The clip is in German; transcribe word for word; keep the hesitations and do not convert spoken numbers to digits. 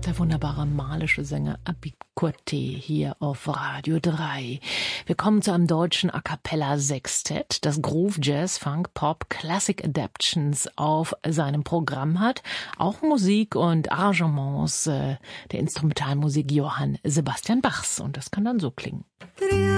der wunderbare malische Sänger Abib Kurti hier auf Radio drei. Wir kommen zu einem deutschen A-Cappella-Sextett, das Groove, Jazz, Funk, Pop, Classic Adaptions auf seinem Programm hat. Auch Musik und Arrangements äh, der Instrumentalmusik Johann Sebastian Bachs. Und das kann dann so klingen.